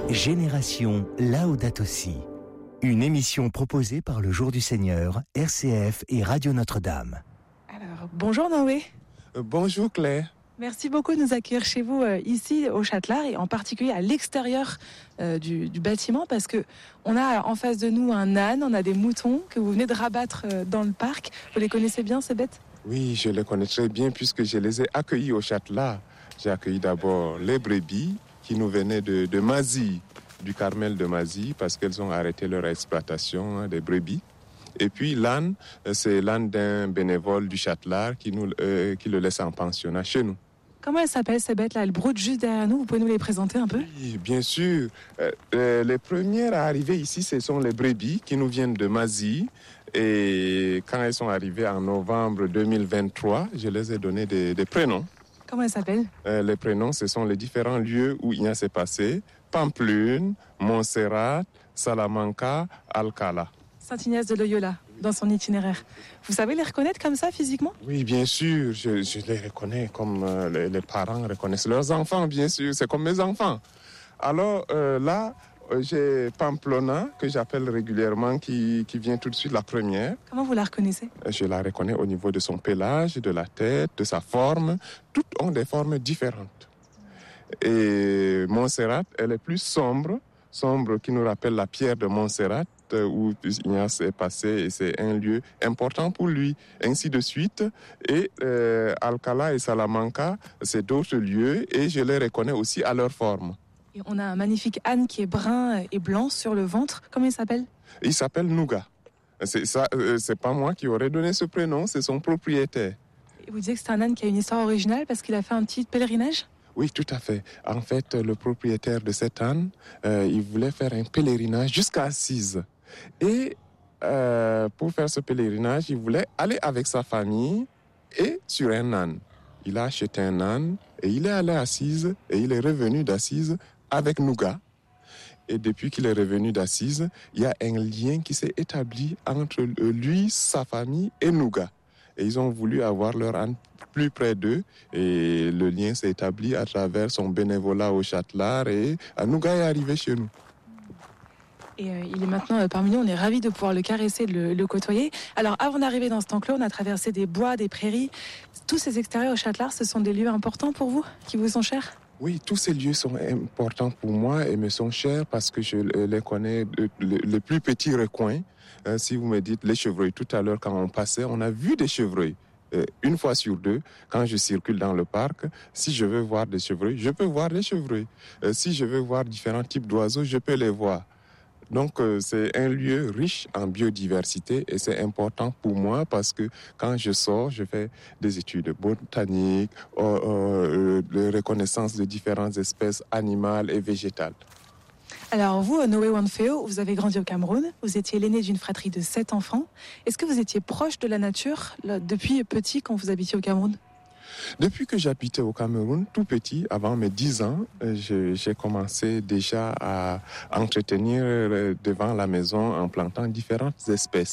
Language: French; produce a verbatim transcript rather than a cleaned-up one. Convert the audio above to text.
Génération Laudato Si. Une émission proposée par le Jour du Seigneur, R C F et Radio Notre-Dame. Alors, bonjour Noé. Euh, bonjour Claire. Merci beaucoup de nous accueillir chez vous euh, ici au Châtelard et en particulier à l'extérieur euh, du, du bâtiment parce que on a en face de nous un âne, on a des moutons que vous venez de rabattre euh, dans le parc. Vous les connaissez bien ces bêtes ? Oui, je les connais très bien puisque je les ai accueillis au Châtelard. J'ai accueilli d'abord les brebis qui nous venaient de, de Mazie, du Carmel de Mazie, parce qu'elles ont arrêté leur exploitation hein, des brebis. Et puis l'âne, c'est l'âne d'un bénévole du Châtelard qui, nous, euh, qui le laisse en pensionnat chez nous. Comment elles s'appellent ces bêtes-là ? Elles broutent juste derrière nous, vous pouvez nous les présenter un peu ? Oui, bien sûr. Euh, euh, les premières à arriver ici, ce sont les brebis qui nous viennent de Mazie. Et quand elles sont arrivées en novembre deux mille vingt-trois, je les ai donné des, des prénoms. Comment elles s'appellent ? euh, Les prénoms, ce sont les différents lieux où il s'est passé. Pampelune, Montserrat, Salamanca, Alcala. Saint-Ignace de Loyola, dans son itinéraire. Vous savez les reconnaître comme ça, physiquement ? Oui, bien sûr, je, je les reconnais comme euh, les, les parents reconnaissent leurs enfants, bien sûr, c'est comme mes enfants. Alors euh, là, euh, j'ai Pamplona, que j'appelle régulièrement, qui, qui vient tout de suite la première. Comment vous la reconnaissez ? Je la reconnais au niveau de son pelage, de la tête, de sa forme. Toutes ont des formes différentes. Et Montserrat, elle est plus sombre, sombre qui nous rappelle la pierre de Montserrat, où Ignace est passé et c'est un lieu important pour lui, ainsi de suite. Et euh, Alcala et Salamanca, c'est d'autres lieux et je les reconnais aussi à leur forme. Et on a un magnifique âne qui est brun et blanc sur le ventre. Comment il s'appelle ? Il s'appelle Nougat. C'est, ça, c'est pas moi qui aurais donné ce prénom, c'est son propriétaire. Et vous disiez que c'est un âne qui a une histoire originale parce qu'il a fait un petit pèlerinage ? Oui, tout à fait. En fait, le propriétaire de cet âne, euh, il voulait faire un pèlerinage jusqu'à Assise. Et euh, pour faire ce pèlerinage, il voulait aller avec sa famille et sur un âne. Il a acheté un âne et il est allé à Assise et il est revenu d'Assise avec Nougat. Et depuis qu'il est revenu d'Assise, il y a un lien qui s'est établi entre lui, sa famille et Nougat. Et ils ont voulu avoir leur âne plus près d'eux. Et le lien s'est établi à travers son bénévolat au Châtelard. Et Nougat est arrivé chez nous. Et euh, il est maintenant euh, parmi nous, on est ravis de pouvoir le caresser, de le, le côtoyer. Alors avant d'arriver dans cet enclos, on a traversé des bois, des prairies. Tous ces extérieurs au Châtelard, ce sont des lieux importants pour vous, qui vous sont chers ? Oui, tous ces lieux sont importants pour moi et me sont chers parce que je les connais, les, les plus petits recoins. Euh, si vous me dites les chevreuils, tout à l'heure quand on passait, on a vu des chevreuils. Euh, une fois sur deux, quand je circule dans le parc, si je veux voir des chevreuils, je peux voir des chevreuils. Euh, si je veux voir différents types d'oiseaux, je peux les voir. Donc euh, c'est un lieu riche en biodiversité et c'est important pour moi parce que quand je sors, je fais des études botaniques, euh, euh, de reconnaissance de différentes espèces animales et végétales. Alors vous, Noé Wanfeo, vous avez grandi au Cameroun, vous étiez l'aîné d'une fratrie de sept enfants. Est-ce que vous étiez proche de la nature là, depuis petit quand vous habitiez au Cameroun ? Depuis que j'habitais au Cameroun, tout petit, avant mes dix ans, je, j'ai commencé déjà à entretenir devant la maison en plantant différentes espèces.